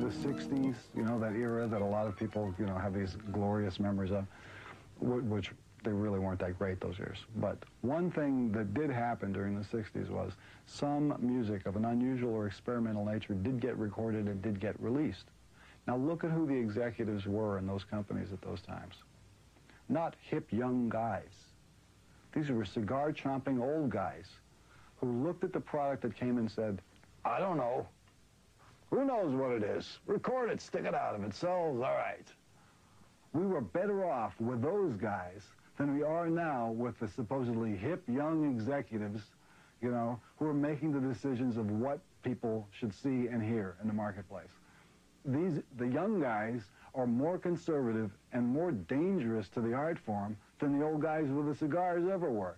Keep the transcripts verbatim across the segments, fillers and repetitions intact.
the sixties, you know, that era that a lot of people, you know, have these glorious memories of, which they really weren't that great those years. But one thing that did happen during the sixties was some music of an unusual or experimental nature did get recorded and did get released. Now look at who the executives were in those companies at those times. Not hip young guys. These were cigar-chomping old guys who looked at the product that came and said, I don't know. Who knows what it is? Record it, stick it out. If it sells, all right. We were better off with those guys than we are now with the supposedly hip young executives, you know, who are making the decisions of what people should see and hear in the marketplace. These, the young guys are more conservative and more dangerous to the art form than the old guys with the cigars ever were.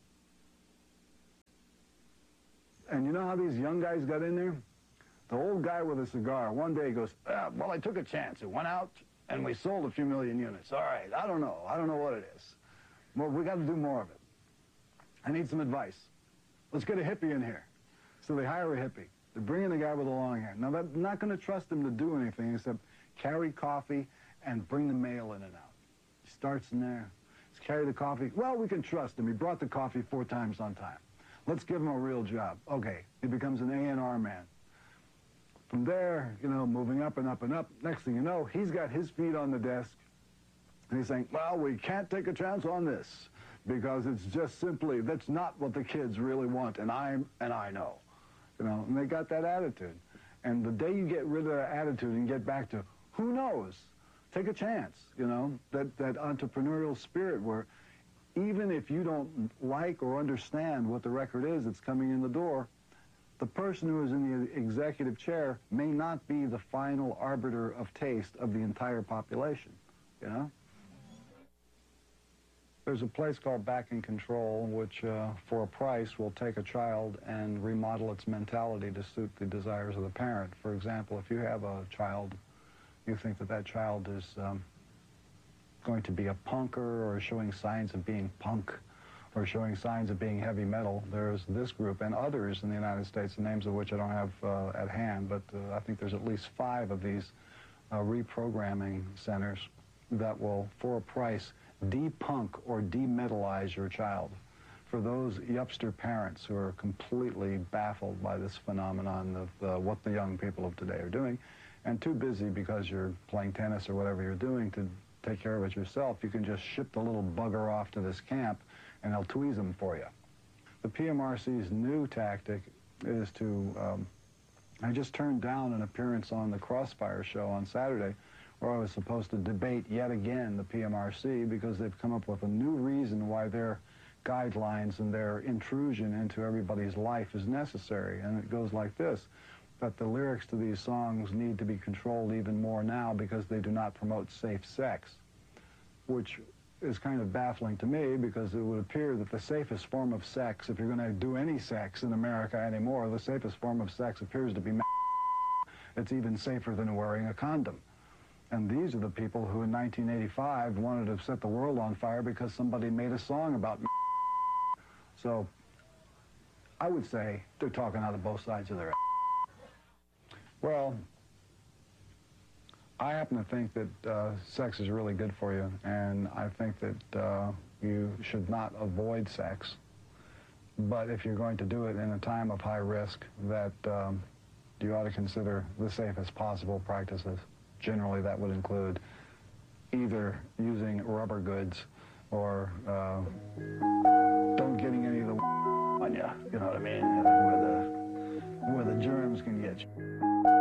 And you know how these young guys got in there? The old guy with a cigar, one day goes, ah, well, I took a chance. It went out, and we sold a few million units. All right, I don't know. I don't know what it is. Well, we got to do more of it. I need some advice. Let's get a hippie in here. So they hire a hippie. They're bringing the guy with the long hair. Now, they're not going to trust him to do anything except carry coffee and bring the mail in and out. He starts in there. He's carry the coffee. Well, we can trust him. He brought the coffee four times on time. Let's give him a real job. Okay, he becomes an A and R man. From there, you know, moving up and up and up, next thing you know, he's got his feet on the desk, and he's saying, well, we can't take a chance on this, because it's just simply, that's not what the kids really want, and I'm, and I know. You know, and they got that attitude. And the day you get rid of that attitude and get back to, who knows, take a chance, you know, that, that entrepreneurial spirit where even if you don't like or understand what the record is that's coming in the door, the person who is in the executive chair may not be the final arbiter of taste of the entire population, you know? There's a place called Back in Control, which uh, for a price will take a child and remodel its mentality to suit the desires of the parent. For example, if you have a child, you think that that child is um, going to be a punker or showing signs of being punk, or showing signs of being heavy metal. There's this group and others in the United States, the names of which I don't have uh, at hand, but uh, I think there's at least five of these uh, reprogramming centers that will, for a price, de-punk or de-metalize your child. For those yupster parents who are completely baffled by this phenomenon of uh, what the young people of today are doing, and too busy because you're playing tennis or whatever you're doing to take care of it yourself, you can just ship the little bugger off to this camp and they'll tweeze them for you. The P M R C's new tactic is to, um, I just turned down an appearance on the Crossfire show on Saturday where I was supposed to debate yet again the P M R C because they've come up with a new reason why their guidelines and their intrusion into everybody's life is necessary. And it goes like this, that the lyrics to these songs need to be controlled even more now because they do not promote safe sex, which is kind of baffling to me because it would appear that the safest form of sex, if you're going to do any sex in America anymore, the safest form of sex appears to be ma- It's even safer than wearing a condom. And these are the people who in nineteen eighty-five wanted to set the world on fire because somebody made a song about ma- So I would say they're talking out of both sides of their Well, I happen to think that uh, sex is really good for you, and I think that uh, you should not avoid sex. But if you're going to do it in a time of high risk, that um, you ought to consider the safest possible practices. Generally, that would include either using rubber goods or uh, don't getting any of the on you, you know what I mean, where the, where the germs can get you.